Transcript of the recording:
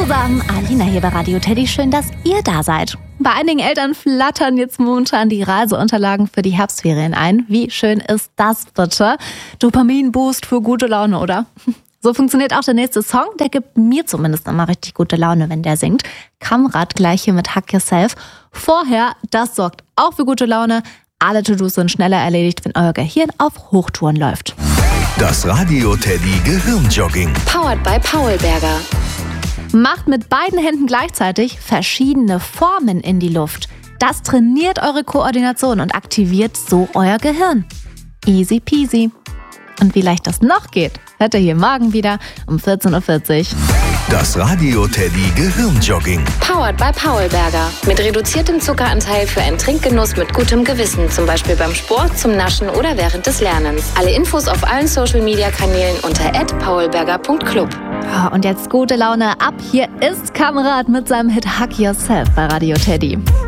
zusammen, Alina hier bei Radio Teddy. Schön, dass ihr da seid. Bei einigen Eltern flattern jetzt momentan die Reiseunterlagen für die Herbstferien ein. Wie schön ist das bitte? Dopamin-Boost für gute Laune, oder? So funktioniert auch der nächste Song. Der gibt mir zumindest immer richtig gute Laune, wenn der singt. Kamrat gleich hier mit Hack Yourself. Vorher, das sorgt auch für gute Laune. Alle To-Dos sind schneller erledigt, wenn euer Gehirn auf Hochtouren läuft. Das Radio Teddy Gehirnjogging. Powered by Paulberger. Macht mit beiden Händen gleichzeitig verschiedene Formen in die Luft. Das trainiert eure Koordination und aktiviert so euer Gehirn. Easy peasy. Und wie leicht das noch geht, hört ihr hier morgen wieder um 14.40 Uhr. Das Radio Teddy Gehirnjogging. Powered by Paulberger. Mit reduziertem Zuckeranteil für einen Trinkgenuss mit gutem Gewissen. Zum Beispiel beim Sport, zum Naschen oder während des Lernens. Alle Infos auf allen Social-Media-Kanälen unter @paulberger.club. Ja, und jetzt gute Laune ab. Hier ist Kamrat mit seinem Hit Hack Yourself bei Radio Teddy.